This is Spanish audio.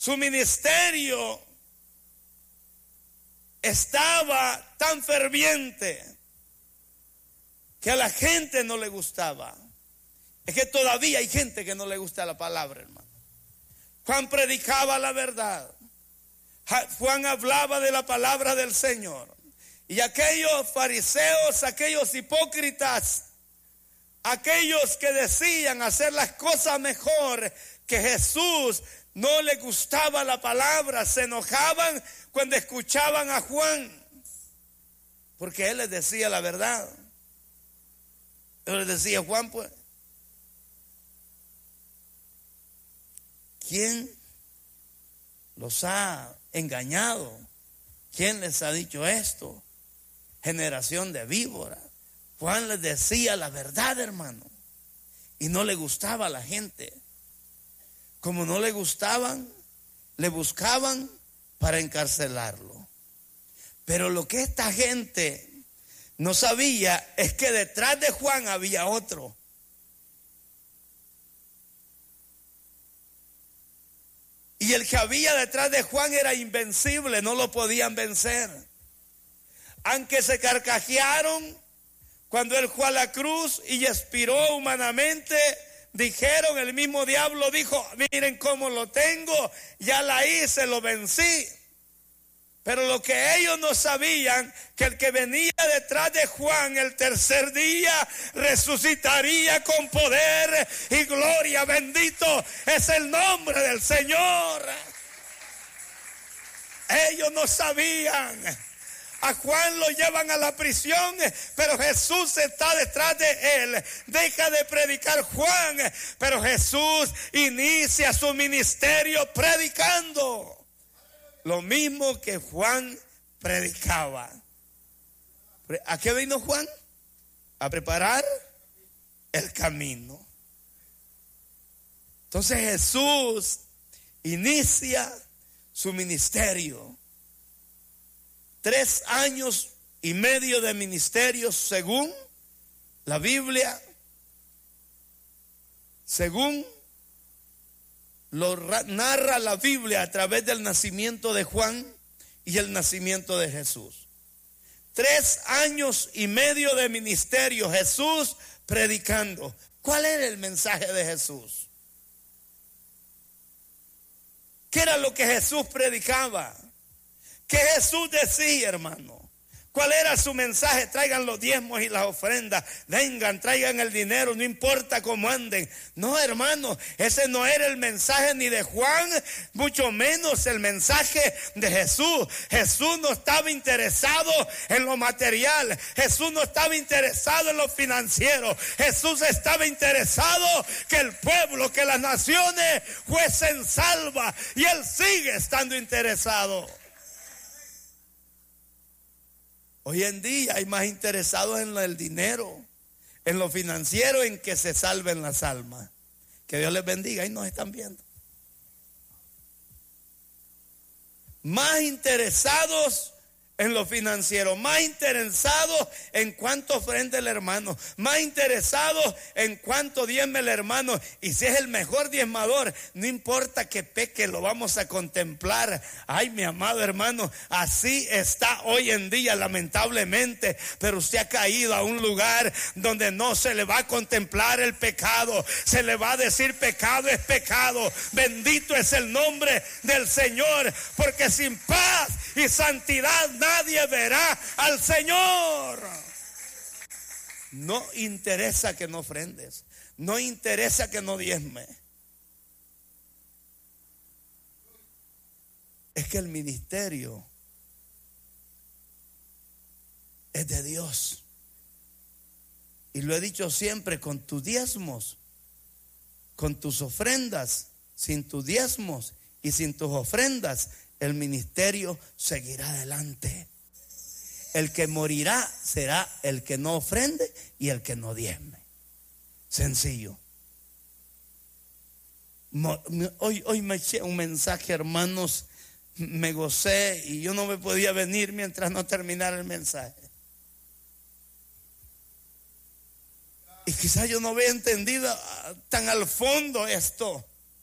Su ministerio estaba tan ferviente que a la gente no le gustaba. Es que todavía hay gente que no le gusta la palabra, hermano. Juan predicaba la verdad. Juan hablaba de la palabra del Señor. Y aquellos fariseos, aquellos hipócritas, aquellos que decían hacer las cosas mejor que Jesús, no les gustaba la palabra, se enojaban cuando escuchaban a Juan, porque él les decía la verdad. Él les decía: Juan, pues, ¿quién los ha engañado? ¿Quién les ha dicho esto? Generación de víboras. Juan les decía la verdad, hermano, y no le gustaba a la gente. Como no le gustaban, le buscaban para encarcelarlo. Pero lo que esta gente no sabía es que detrás de Juan había otro. Y el que había detrás de Juan era invencible, no lo podían vencer. Aunque se carcajearon cuando él fue a la cruz y expiró humanamente, dijeron, el mismo diablo dijo: miren cómo lo tengo, ya la hice, lo vencí. Pero lo que ellos no sabían, que el que venía detrás de Juan el tercer día resucitaría con poder y gloria. Bendito es el nombre del Señor. Ellos no sabían. A Juan lo llevan a la prisión, pero Jesús está detrás de él. Deja de predicar Juan, pero Jesús inicia su ministerio predicando lo mismo que Juan predicaba. ¿A qué vino Juan? A preparar el camino. Entonces Jesús inicia su ministerio. 3 años y medio de ministerio según la Biblia, según lo narra la Biblia a través del nacimiento de Juan y el nacimiento de Jesús. 3 años y medio de ministerio, Jesús predicando. ¿Cuál era el mensaje de Jesús? ¿Qué era lo que Jesús predicaba? ¿Qué Jesús decía, hermano? ¿Cuál era su mensaje? Traigan los diezmos y las ofrendas. Vengan, traigan el dinero, no importa cómo anden. No, hermano, ese no era el mensaje ni de Juan, mucho menos el mensaje de Jesús. Jesús no estaba interesado en lo material. Jesús no estaba interesado en lo financiero. Jesús estaba interesado que el pueblo, que las naciones fuesen salvas. Y Él sigue estando interesado. Hoy en día hay más interesados en el dinero, en lo financiero, en que se salven las almas. Que Dios les bendiga, ahí nos están viendo. Más interesados en lo financiero, más interesados en cuánto ofrenda el hermano, más interesados en cuánto diezme el hermano. Y si es el mejor diezmador, no importa que peque, lo vamos a contemplar. Ay, mi amado hermano, así está hoy en día, lamentablemente. Pero usted ha caído a un lugar donde no se le va a contemplar el pecado, se le va a decir: pecado es pecado. Bendito es el nombre del Señor, porque sin paz y santidad nadie verá al Señor. No interesa que no ofrendes, no interesa que no diezme. Es que el ministerio es de Dios. Y lo he dicho siempre: con tus diezmos, con tus ofrendas, sin tus diezmos y sin tus ofrendas, el ministerio seguirá adelante. El que morirá será el que no ofrende y el que no diezme. Sencillo. Hoy me eché un mensaje, hermanos, me gocé y yo no me podía venir mientras no terminara el mensaje. Y quizás yo no había entendido tan al fondo esto.